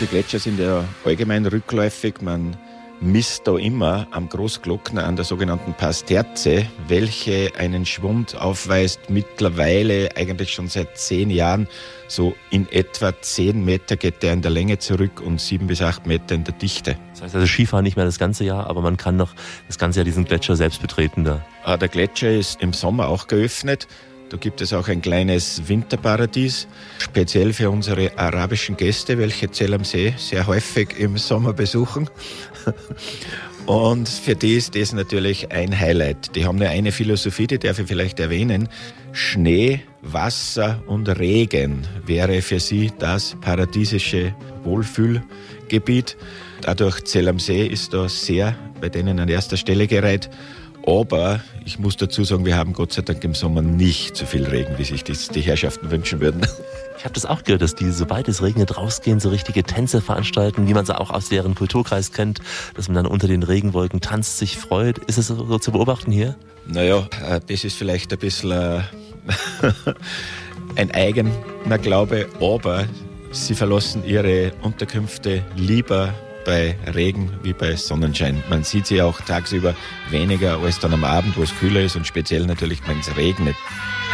Die Gletscher sind ja allgemein rückläufig. Man misst da immer am Großglockner an der sogenannten Pasterze, welche einen Schwund aufweist, mittlerweile eigentlich schon seit 10 Jahren. So in etwa 10 Meter geht der in der Länge zurück und 7 bis 8 Meter in der Dichte. Das heißt also Skifahren nicht mehr das ganze Jahr, aber man kann noch das ganze Jahr diesen Gletscher selbst betreten da. Der Gletscher ist im Sommer auch geöffnet. Da gibt es auch ein kleines Winterparadies, speziell für unsere arabischen Gäste, welche Zell am See sehr häufig im Sommer besuchen. Und für die ist das natürlich ein Highlight. Die haben nur eine Philosophie, die darf ich vielleicht erwähnen. Schnee, Wasser und Regen wäre für sie das paradiesische Wohlfühlgebiet. Dadurch Zell am See ist da sehr bei denen an erster Stelle gereiht. Aber ich muss dazu sagen, wir haben Gott sei Dank im Sommer nicht so viel Regen, wie sich das die Herrschaften wünschen würden. Ich habe das auch gehört, dass die, sobald es regnet, rausgehen, so richtige Tänze veranstalten, wie man sie auch aus deren Kulturkreis kennt, dass man dann unter den Regenwolken tanzt, sich freut. Ist es so zu beobachten hier? Naja, das ist vielleicht ein bisschen ein eigener Glaube, aber sie verlassen ihre Unterkünfte lieber bei Regen wie bei Sonnenschein. Man sieht sie auch tagsüber weniger als dann am Abend, wo es kühler ist und speziell natürlich, wenn es regnet.